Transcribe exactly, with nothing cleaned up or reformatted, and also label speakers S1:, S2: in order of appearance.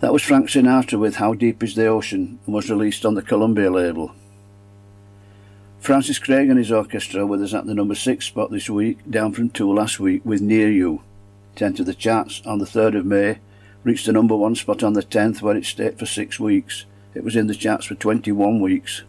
S1: That was Frank Sinatra with How Deep Is the Ocean and was released on the Columbia label. Francis Craig and his orchestra with us at the number six spot this week, down from two last week with Near You. It entered the charts on the third of May, reached the number one spot on the tenth where it stayed for six weeks. It was in the charts for twenty-one weeks.